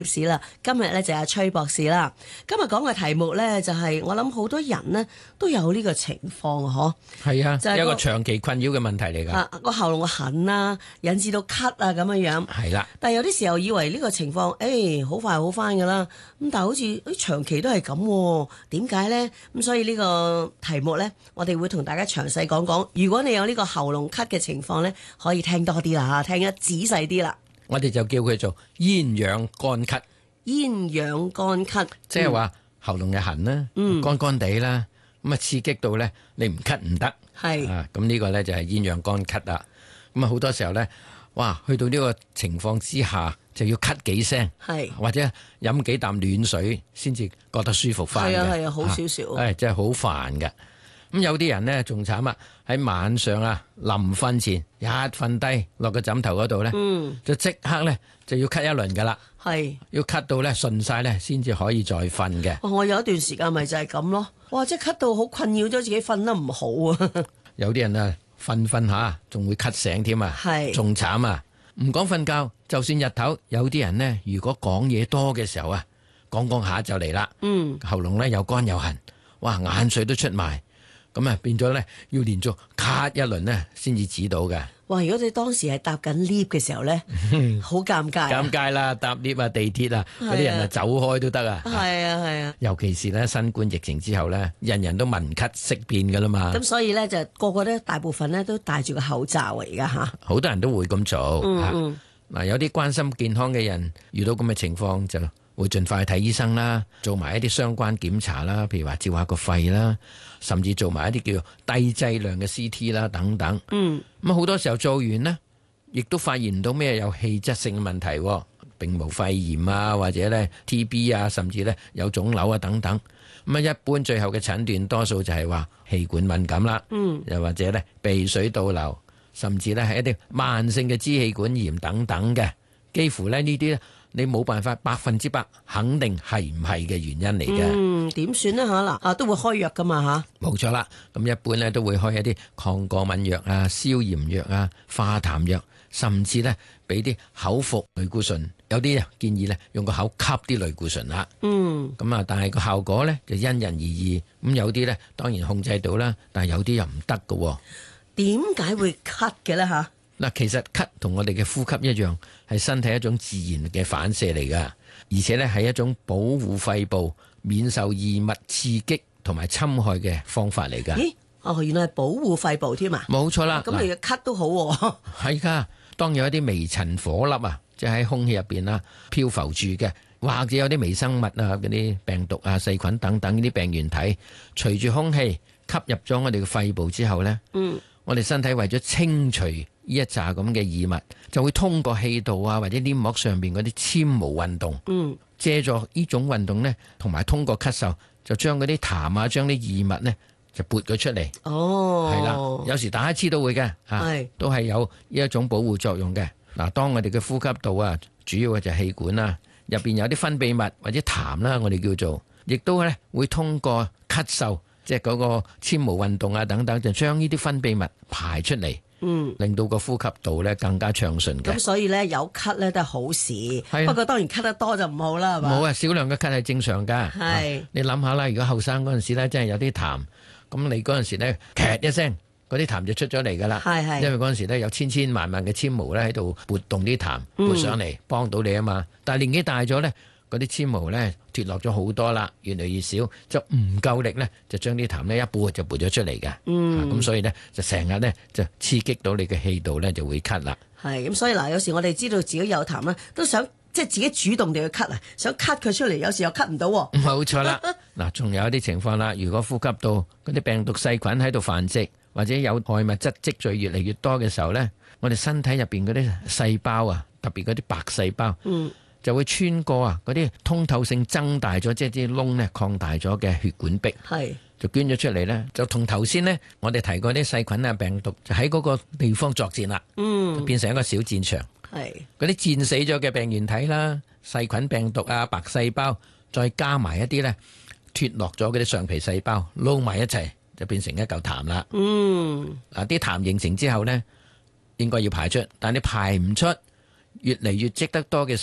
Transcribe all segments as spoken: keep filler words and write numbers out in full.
士啦，今日咧就係崔博士啦。今日講嘅題目咧就係、是、我諗好多人呢都有呢個情況嗬。 係啊， 就係、 一個長期困擾嘅問題嚟㗎。 啊，個喉嚨痕啊，引致到咳啊咁樣樣。 係啦， 但係有啲時候以為呢個情況，誒好快好翻㗎啦。咁但係好似誒長期都係咁，點解咧？咁所以呢個題目咧，我哋會同大家詳細講講。如果你有呢個喉嚨咳嘅情況咧，可以聽多啲啦嚇，聽得仔細啲啦。 我哋就叫佢做咽癢乾咳。 咽癢乾咳， 即係話喉嚨嘅痕啦， 嗯、 乾乾地啦，咁啊刺激到咧，你唔咳唔得。 係啊，咁呢個咧就係咽癢乾咳啦。咁啊好多時候咧，哇，去到呢個情況之下，就要咳幾聲， 係或者飲幾啖暖水先至覺得舒服翻嘅。 係啊係啊，好少少。 誒、啊，真係好煩嘅。咁有啲人咧仲慘啊！喺晚上啊，臨瞓前一瞓低落個枕頭嗰度咧， 嗯， 就即刻咧就要咳一輪噶啦， 係要咳到咧順晒咧，先至可以再瞓嘅。 我有一段時間咪就係咁咯，哇！即係咳到好困擾咗自己瞓得唔好啊。 有啲人啊瞓瞓下仲會咳醒添啊， 係仲慘啊！唔講瞓覺，就算日頭，有啲人呢，如果講嘢多嘅時候啊，講講下就嚟啦， 嗯， 喉嚨咧又乾又痕，哇，眼水都出埋。咁啊，變咗咧，要連續咳一輪咧，先至止到嘅。 哇！如果你當時係搭緊 lift 嘅時候咧，好尷尬、啊。 尷尬啦，搭 lift 啊、地鐵啊，嗰啲人啊走開都得啊。 係啊，係啊。 尤其是咧新冠疫情之後咧，人人都聞咳色變噶啦嘛。 咁所以咧，就個個咧，大部分咧都戴住個口罩啊，而家嚇。 好多人都會咁做。 嗯嗯。 嗱，有啲關心健康嘅人，遇到咁嘅情況就會盡快去睇醫生啦，做埋一啲相關檢查啦，譬如話照下個肺啦，甚至做埋一啲叫低劑量嘅 C T 啦等等。 嗯， 咁好多時候做完呢，亦都發現唔到咩有氣質性嘅問題，並無肺炎啊，或者咧 T B 啊，甚至咧有腫瘤啊等等。咁啊，一般最後嘅診斷多數就係話氣管敏感啦， 嗯， 又或者咧鼻水倒流，甚至咧係一啲慢性嘅支氣管炎等等嘅，幾乎咧呢啲咧。你冇辦法百分之百肯定係唔係嘅原因嚟嘅。 嗯，點算呢？嚇嗱啊，都會開藥噶嘛嚇。 冇錯啦，咁一般咧都會開一啲抗過敏藥啊、消炎藥啊、化痰藥，甚至咧俾啲口服類固醇。有啲建議咧用個口吸啲類固醇啦。 嗯， 咁啊，但係個效果咧就因人而異。咁有啲咧當然控制到啦，但係有啲又唔得㗎。 點解會咳嘅咧嚇？ 嗱，其實咳同我哋嘅呼吸一樣，係身體一種自然嘅反射嚟噶，而且咧係一種保護肺部免受異物刺激同埋侵害嘅方法嚟噶。 咦？哦，原來係保護肺部添啊！ 冇錯啦。 咁你嘅咳都好喎。 係噶，當有一啲微塵顆粒啊，即係喺空氣入邊啦漂浮住嘅，或者有啲微生物啊、嗰啲病毒啊、細菌等等呢啲病原體，隨住空氣吸入咗我哋嘅肺部之後咧，嗯，我哋身體為咗清除呢一紮咁嘅異物，就會通過氣道啊或者黏膜上邊嗰啲纖毛運動，嗯，借助呢種運動呢，同埋通過咳嗽，就將嗰啲痰啊，將啲異物呢，就撥咗出嚟。 哦， 係啦，有時打乞嗤都會嘅，吓，都係有呢一種保護作用嘅。嗱，當我哋嘅呼吸道啊，主要嘅就係氣管啦，入邊有啲分泌物或者痰啦，我哋叫做，亦都咧會通過咳嗽，即係嗰個纖毛運動啊等等，就將呢啲分泌物排出嚟。嗯，令到個呼吸道咧更加暢順嘅。 咁所以咧有咳咧都係好事， 係啊， 不過當然咳得多就唔好啦，係嘛？ 冇啊，少量嘅咳係正常噶。係、啊，你諗下啦，如果後生嗰陣時咧，真係有啲痰，咁你嗰陣時咧，咳一聲，嗰啲痰就出咗嚟噶啦。係係，因為嗰陣時咧有千千萬萬嘅纖毛咧喺度撥動啲痰撥上嚟，幫到你啊嘛。但係年紀大咗咧，嗰啲纖毛咧脫落咗好多啦，越嚟越少，就唔夠力咧，就將啲痰咧一撥就撥咗出嚟嘅。嗯，咁、啊、所以咧就成日咧就刺激到你嘅氣道咧就會咳啦。係， 咁所以嗱，有時我哋知道自己有痰啦，都想即係自己主動地去咳啊，想咳佢出嚟，有時又咳唔到。 冇錯啦，嗱，仲有一啲情況啦，如果呼吸道嗰啲病毒細菌喺度繁殖，或者有害物質積聚越嚟越多嘅時候咧，我哋身體入邊嗰啲細胞啊，特別嗰啲白細胞，嗯。就會穿過啊嗰啲通透性增大咗，即係啲窿咧擴大咗嘅血管壁，係就捐咗出嚟咧，就同頭先呢，我哋提過啲細菌啊病毒就喺嗰個地方作戰啦，嗯，就變成一個小戰場，係嗰啲戰死咗嘅病原體啦、細菌病毒啊、白細胞，再加埋一啲咧脫落咗嗰啲上皮細胞，撈埋一齊就變成一嚿痰啦。嗯，嗱啲痰形成之後咧，應該要排出，但係你排唔出，越嚟越積得多嘅時候。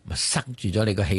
咪塞住咗你個氣